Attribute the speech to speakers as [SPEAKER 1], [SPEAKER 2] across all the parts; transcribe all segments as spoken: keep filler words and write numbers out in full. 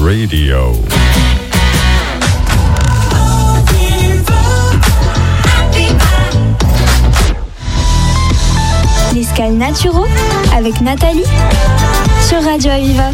[SPEAKER 1] Radio.
[SPEAKER 2] L'escale Naturo avec Nathalie sur Radio Aviva.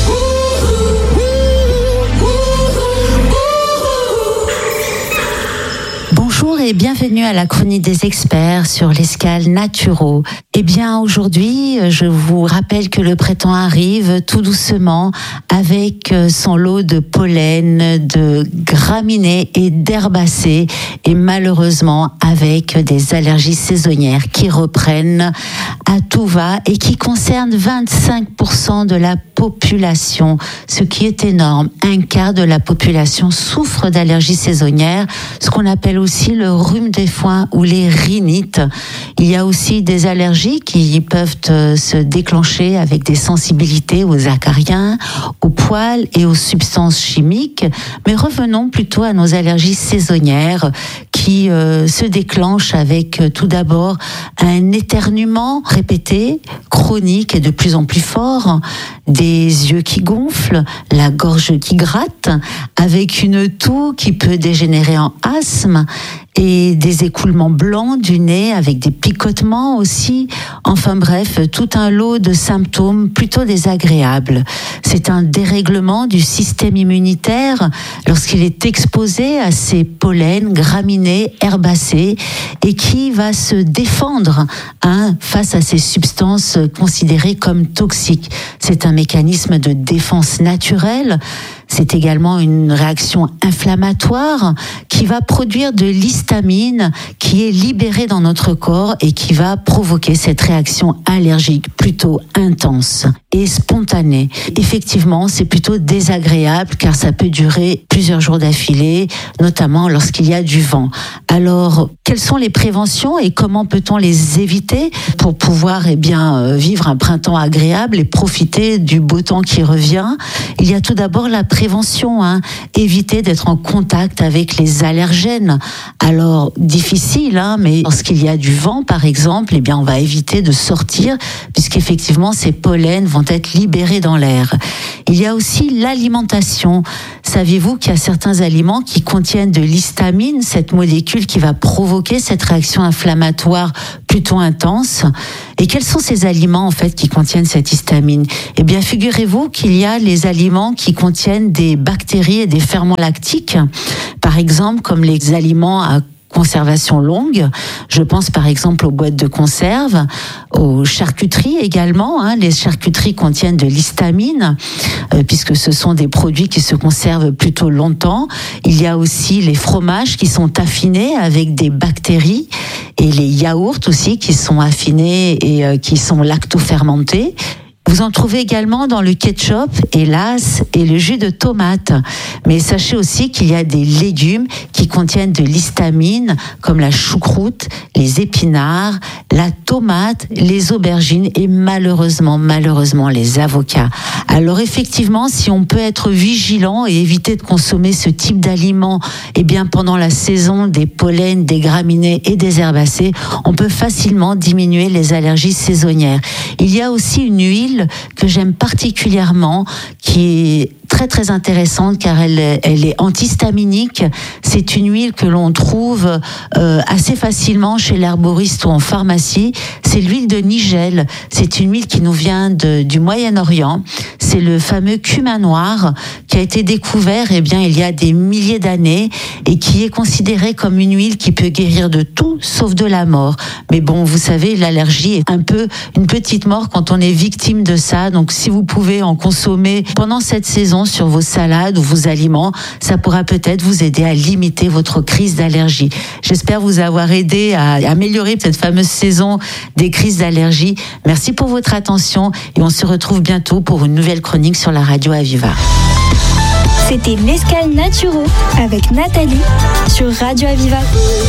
[SPEAKER 3] Bonjour et bienvenue à la chronique des experts sur l'escale Naturo. Eh bien aujourd'hui, je vous rappelle que le printemps arrive tout doucement avec son lot de pollen, de graminées et d'herbacées et malheureusement avec des allergies saisonnières qui reprennent à tout va et qui concernent vingt-cinq pour cent de la population, ce qui est énorme. Un quart de la population souffre d'allergies saisonnières, ce qu'on appelle aussi le rhume des foins ou les rhinites. Il y a aussi des allergies qui peuvent se déclencher avec des sensibilités aux acariens, aux poils et aux substances chimiques. Mais revenons plutôt à nos allergies saisonnières qui euh, se déclenchent avec euh, tout d'abord un éternuement répété, chronique et de plus en plus fort, des yeux qui gonflent, la gorge qui gratte, avec une toux qui peut dégénérer en asthme et des écoulements blancs du nez avec des picotements aussi. Enfin bref, tout un lot de symptômes plutôt désagréables. C'est un dérèglement du système immunitaire lorsqu'il est exposé à ces pollens, graminées, herbacées et qui va se défendre hein, face à ces substances considérées comme toxiques. C'est un mécanisme de défense naturelle. C'est également une réaction inflammatoire qui va produire de l'histamine qui est libérée dans notre corps et qui va provoquer cette réaction allergique plutôt intense et spontanée. Effectivement, c'est plutôt désagréable car ça peut durer plusieurs jours d'affilée, notamment lorsqu'il y a du vent. Alors, quelles sont les préventions et comment peut-on les éviter pour pouvoir eh bien, vivre un printemps agréable et profiter du beau temps qui revient? Il y a tout d'abord la prévention, hein, éviter d'être en contact avec les allergènes. Alors, difficile, hein, mais lorsqu'il y a du vent, par exemple, eh bien, on va éviter de sortir puisqu'effectivement, ces pollens vont être libérés dans l'air. Il y a aussi l'alimentation. Saviez-vous qu'il y a certains aliments qui contiennent de l'histamine, cette molécule qui va provoquer cette réaction inflammatoire plutôt intense? Et quels sont ces aliments, en fait, qui contiennent cette histamine? Eh bien, figurez-vous qu'il y a les aliments qui contiennent des bactéries et des ferments lactiques, par exemple, comme les aliments à conservation longue. Je pense par exemple aux boîtes de conserve, aux charcuteries également. Hein. Les charcuteries contiennent de l'histamine, euh, puisque ce sont des produits qui se conservent plutôt longtemps. Il y a aussi les fromages qui sont affinés avec des bactéries et les yaourts aussi qui sont affinés et euh, qui sont lactofermentés. Vous en trouvez également dans le ketchup, hélas, et le jus de tomate. Mais sachez aussi qu'il y a des légumes qui contiennent de l'histamine, comme la choucroute, les épinards, la tomate, les aubergines et malheureusement, malheureusement, les avocats. Alors effectivement, si on peut être vigilant et éviter de consommer ce type d'aliments, eh bien pendant la saison des pollens, des graminées et des herbacées, on peut facilement diminuer les allergies saisonnières. Il y a aussi une huile que j'aime particulièrement, qui est très très intéressante car elle, elle est antihistaminique. C'est une huile que l'on trouve euh, assez facilement chez l'herboriste ou en pharmacie. C'est l'huile de nigel. C'est une huile qui nous vient de, du Moyen-Orient. C'est le fameux cumin noir qui a été découvert eh bien, il y a des milliers d'années et qui est considéré comme une huile qui peut guérir de tout sauf de la mort. Mais bon, vous savez, l'allergie est un peu une petite mort quand on est victime de ça. Donc si vous pouvez en consommer pendant cette saison sur vos salades ou vos aliments, ça pourra peut-être vous aider à limiter votre crise d'allergie. J'espère vous avoir aidé à améliorer cette fameuse saison des crises d'allergie. Merci pour votre attention et on se retrouve bientôt pour une nouvelle chronique sur la radio Aviva.
[SPEAKER 2] C'était l'escale Naturo avec Nathalie sur Radio Aviva.